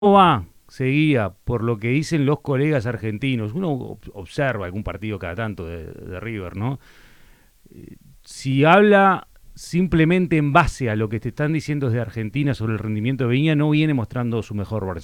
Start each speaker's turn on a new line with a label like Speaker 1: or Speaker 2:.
Speaker 1: va, se guía por lo que dicen los colegas argentinos. Uno observa algún partido cada tanto de River, ¿no? Si habla simplemente en base a lo que te están diciendo desde Argentina sobre el rendimiento de Viña, no viene mostrando su mejor